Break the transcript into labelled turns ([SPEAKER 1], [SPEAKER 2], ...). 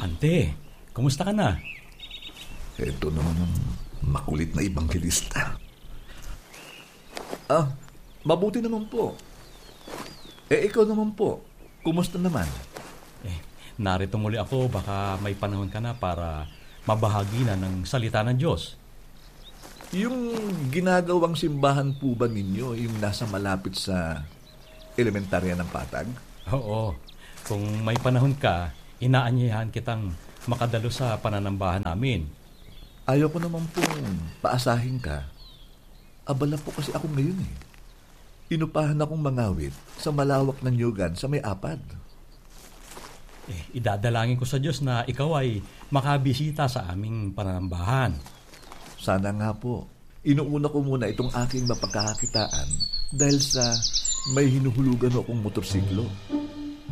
[SPEAKER 1] Ante, kumusta ka na?
[SPEAKER 2] Ito naman ang makulit na ibanghilista. Mabuti naman po. Ikaw naman po. Kumusta naman?
[SPEAKER 1] Narito muli ako, baka may panahon ka na para mabahagi na ng salita ng Diyos.
[SPEAKER 2] Yung ginagawang simbahan po ba ninyo, yung nasa malapit sa elementarya ng Patag?
[SPEAKER 1] Oo, kung may panahon ka, inaanyayahan kitang makadalo sa pananambahan namin.
[SPEAKER 2] Ayaw ko naman pong paasahin ka. Abala po kasi ako ngayon eh. Inupahan akong mangawit sa malawak na niyugan sa may apad.
[SPEAKER 1] Idadalangin ko sa Diyos na ikaw ay makabisita sa aming pananambahan.
[SPEAKER 2] Sana nga po. Inuuna ko muna itong aking mapagkakakitaan dahil sa may hinuhulugan akong motorsiklo.